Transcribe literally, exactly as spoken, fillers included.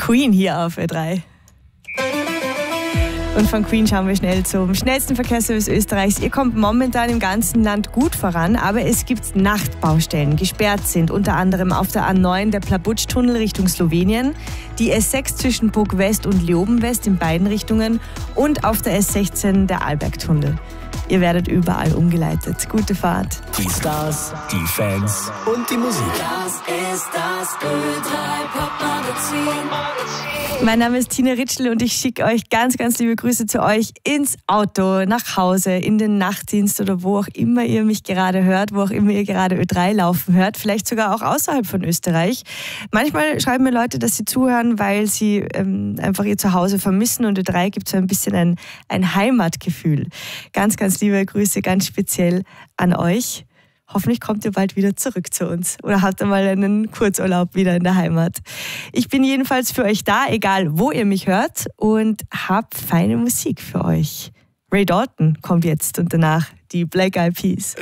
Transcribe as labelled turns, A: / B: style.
A: Queen hier auf Ö drei. Und von Queen schauen wir schnell zum schnellsten Verkehrsservice Österreichs. Ihr kommt momentan im ganzen Land gut voran, aber es gibt Nachtbaustellen, gesperrt sind. Unter anderem auf der A neun der Plabutsch-Tunnel Richtung Slowenien, die S sechs zwischen Burg West und Leoben West in beiden Richtungen und auf der S sechzehn der Arlberg-Tunnel. Ihr werdet überall umgeleitet. Gute Fahrt.
B: Die Stars, die Fans und die Musik.
C: Das ist das Ö drei Popmagazin.
A: Mein Name ist Tina Ritschl und ich schicke euch ganz, ganz liebe Grüße zu euch ins Auto, nach Hause, in den Nachtdienst oder wo auch immer ihr mich gerade hört, wo auch immer ihr gerade Ö drei laufen hört, vielleicht sogar auch außerhalb von Österreich. Manchmal schreiben mir Leute, dass sie zuhören, weil sie ähm, einfach ihr Zuhause vermissen und Ö drei gibt so ein bisschen ein, ein Heimatgefühl. Ganz, ganz liebe Grüße, ganz speziell an euch. Hoffentlich kommt ihr bald wieder zurück zu uns oder habt ihr mal einen Kurzurlaub wieder in der Heimat. Ich bin jedenfalls für euch da, egal wo ihr mich hört, und hab feine Musik für euch. Ray Dalton kommt jetzt und danach die Black Eyed Peas.